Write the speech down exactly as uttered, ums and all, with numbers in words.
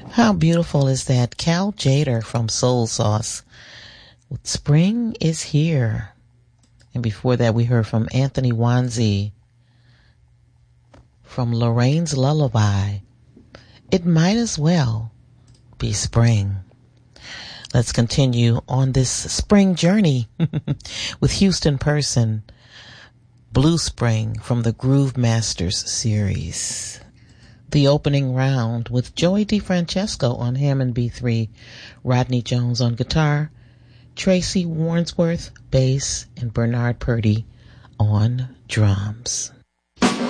How beautiful is that? Cal Jader from Soul Sauce. Spring is here. And before that, we heard from Anthony Wanzi from Lorraine's Lullaby. It might as well be spring. Let's continue on this spring journey with Houston Person, Blue Spring from the Groove Masters series. The opening round with Joey DeFrancesco on Hammond B three, Rodney Jones on guitar, Tracy Warnsworth bass, and Bernard Purdy on drums.